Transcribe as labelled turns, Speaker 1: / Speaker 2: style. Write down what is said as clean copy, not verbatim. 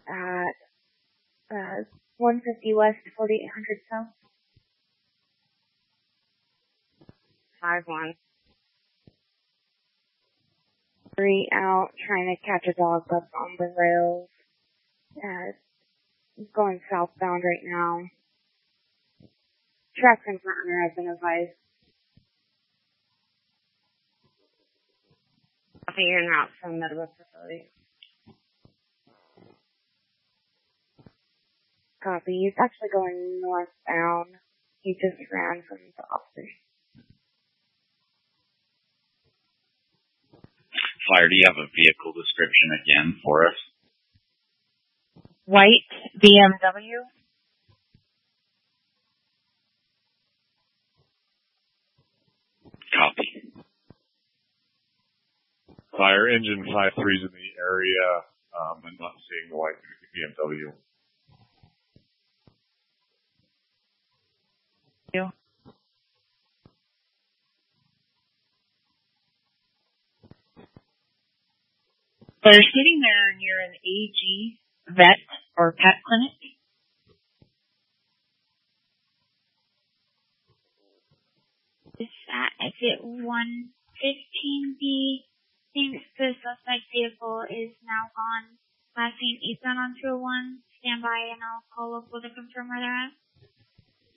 Speaker 1: at 150 West, 4800 South.
Speaker 2: 5-1.
Speaker 1: 3 out, trying to catch a dog up on the rails. Going southbound right now. Tracks in front runner has been advised.
Speaker 2: Copy, you're en route from Midwest facility.
Speaker 1: Copy. He's actually going northbound. He just ran from the officer.
Speaker 3: Flyer, do you have a vehicle description again for us?
Speaker 4: White BMW.
Speaker 3: Copy.
Speaker 5: Fire engine 5-3's in the area. I'm not seeing the white BMW.
Speaker 4: They're sitting there near an AG vet or pet clinic.
Speaker 6: Is at exit 115B. Thinks the suspect vehicle is now gone. Last seen eastbound on 201. Stand by and I'll call local to confirm where they're at.